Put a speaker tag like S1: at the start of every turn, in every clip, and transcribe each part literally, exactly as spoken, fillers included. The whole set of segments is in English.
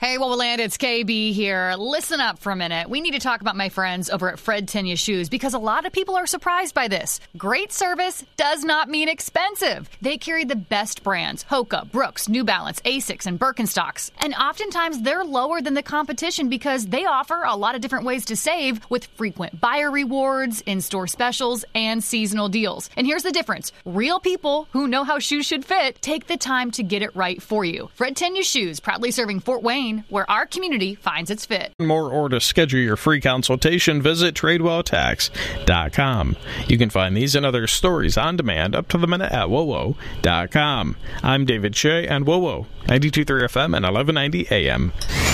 S1: Hey, Wowoland, it's K B here. Listen up for a minute. We need to talk about my friends over at Fred Tenya Shoes because a lot of people are surprised by this. Great service does not mean expensive. They carry the best brands, Hoka, Brooks, New Balance, Asics, and Birkenstocks. And oftentimes they're lower than the competition because they offer a lot of different ways to save with frequent buyer rewards, in-store specials, and seasonal deals. And here's the difference. Real people who know how shoes should fit take the time to get it right for you. Fred Tenya Shoes, proudly serving Fort Wayne, where our community finds its fit.
S2: More or to schedule your free consultation, visit Tradewell Tax dot com. You can find these and other stories on demand up to the minute at wowo dot com. I'm David Shea, and Wowo, ninety-two point three F M and eleven ninety A M.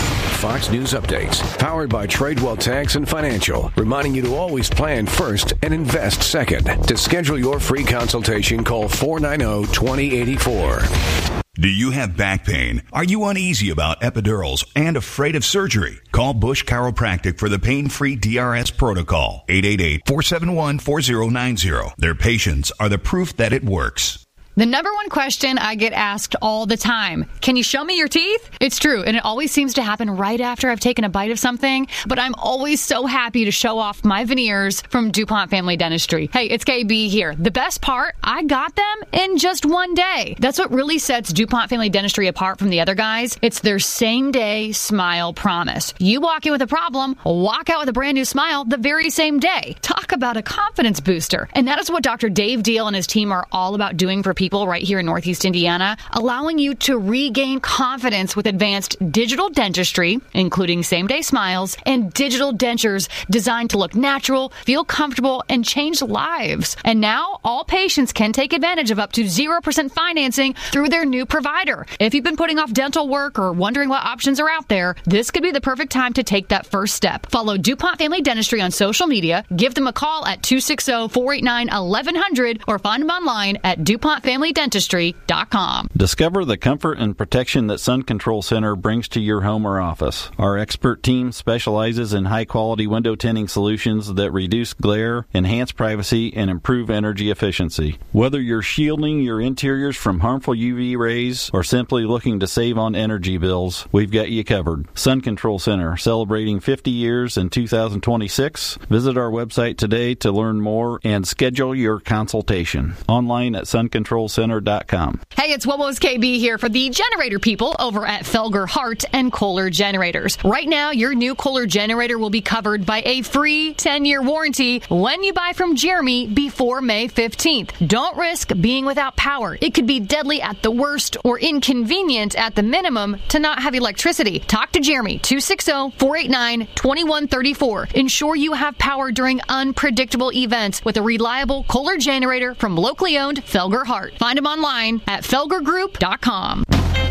S3: Fox News Updates, powered by Tradewell Tax and Financial, reminding you to always plan first and invest second. To schedule your free consultation, call four nine zero, two zero eight four.
S4: Do you have back pain? Are you uneasy about epidurals and afraid of surgery? Call Bush Chiropractic for the pain-free D R S protocol. eight eight eight, four seven one, four zero nine zero. Their patients are the proof that it works.
S1: The number one question I get asked all the time, can you show me your teeth? It's true, and it always seems to happen right after I've taken a bite of something, but I'm always so happy to show off my veneers from DuPont Family Dentistry. Hey, it's K B here. The best part, I got them in just one day. That's what really sets DuPont Family Dentistry apart from the other guys. It's their same-day smile promise. You walk in with a problem, walk out with a brand new smile the very same day. Talk about a confidence booster. And that is what Doctor Dave Deal and his team are all about doing for people right here in Northeast Indiana, allowing you to regain confidence with advanced digital dentistry, including same-day smiles, and digital dentures designed to look natural, feel comfortable, and change lives. And now, all patients can take advantage of up to zero percent financing through their new provider. If you've been putting off dental work or wondering what options are out there, this could be the perfect time to take that first step. Follow DuPont Family Dentistry on social media, give them a call at two six zero, four eight nine, eleven hundred, or find them online at DuPont Family Dentistry dot com.
S5: Discover the comfort and protection that Sun Control Center brings to your home or office. Our expert team specializes in high-quality window tinting solutions that reduce glare, enhance privacy, and improve energy efficiency. Whether you're shielding your interiors from harmful U V rays or simply looking to save on energy bills, we've got you covered. Sun Control Center, celebrating fifty years in two thousand twenty-six. Visit our website today to learn more and schedule your consultation. Online at sun control center dot com.
S1: Hey, it's Wowo's K B here for the generator people over at Felger Hart and Kohler Generators. Right now, your new Kohler generator will be covered by a free ten-year warranty when you buy from Jeremy before May fifteenth. Don't risk being without power. It could be deadly at the worst or inconvenient at the minimum to not have electricity. Talk to Jeremy, two six zero, four eight nine, two one three four. Ensure you have power during unpredictable events with a reliable Kohler generator from locally owned Felger Hart. Find them online at felger group dot com.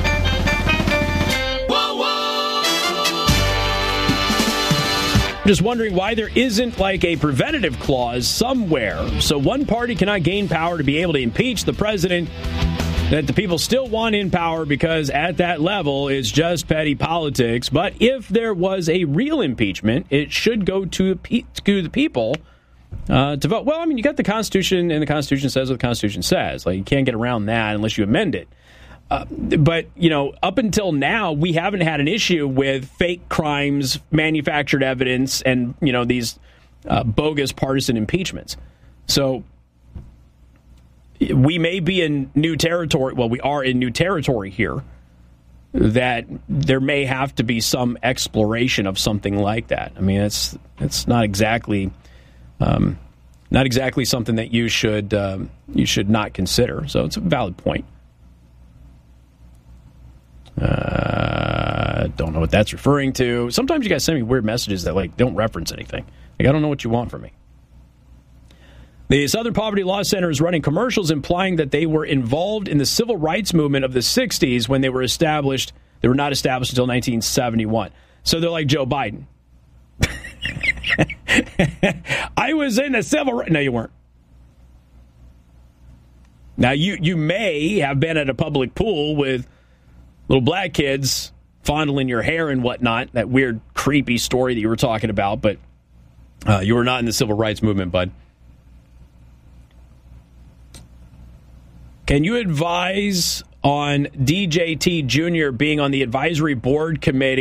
S6: Just wondering why there isn't like a preventative clause somewhere so one party cannot gain power to be able to impeach the president that the people still want in power because at that level it's just petty politics. But if there was a real impeachment, it should go to, to the people uh, to vote. Well, I mean, you got the Constitution, and the Constitution says what the Constitution says. Like, you can't get around that unless you amend it. Uh, but, you know, up until now, we haven't had an issue with fake crimes, manufactured evidence, and, you know, these uh, bogus partisan impeachments. So we may be in new territory. Well, we are in new territory here, that there may have to be some exploration of something like that. I mean, it's it's not exactly um, not exactly something that you should um, you should not consider. So it's a valid point. Uh, don't know what that's referring to. Sometimes you guys send me weird messages that like don't reference anything. Like, I don't know what you want from me. The Southern Poverty Law Center is running commercials implying that they were involved in the civil rights movement of the sixties when they were established. They were not established until nineteen seventy-one. So they're like Joe Biden. I was in the civil rights. No, you weren't. Now, you, you may have been at a public pool with little black kids fondling your hair and whatnot, that weird, creepy story that you were talking about, but uh, you were not in the civil rights movement, bud. Can you advise on D J T Junior being on the advisory board committee